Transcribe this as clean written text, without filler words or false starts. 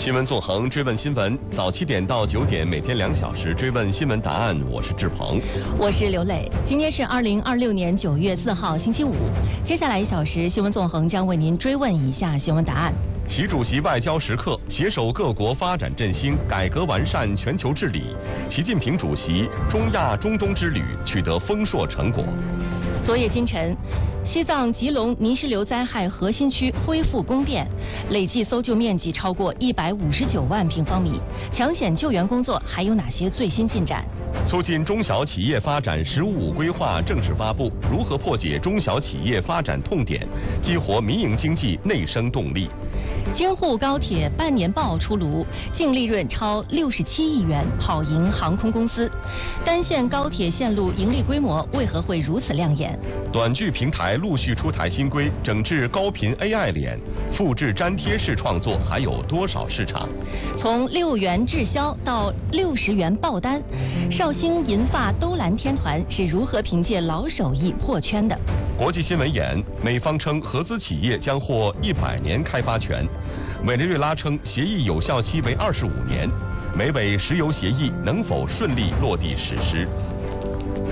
新闻纵横追问新闻，早7点到9点，每天2小时追问新闻答案。我是志鹏， 我是刘磊。今天是2026年9月4号，星期五。接下来1小时，新闻纵横将为您追问以下新闻答案。 习主席外交时刻，携手各国发展振兴、改革完善全球治理。习近平主席中亚中东之旅取得丰硕成果。 昨夜今晨，西藏吉隆泥石流灾害核心区恢复供电，累计搜救面积超过159万平方米。抢险救援工作还有哪些最新进展？ 促进中小企业发展“十五五”规划正式发布，如何破解中小企业发展痛点，激活民营经济内生动力？ 京沪高铁半年报出炉，净利润超67亿元，跑赢航空公司。单线高铁线路盈利规模为何会如此亮眼？ 短剧平台陆续出台新规，整治高频 AI 脸，复制粘贴式创作还有多少市场？ 从6元滞销到60元爆单，绍兴银发兜蓝天团是如何凭借老手艺破圈的？ 国际新闻眼，美方称合资企业将获100年开发权，委内瑞拉称协议有效期为25年，美委石油协议能否顺利落地实施？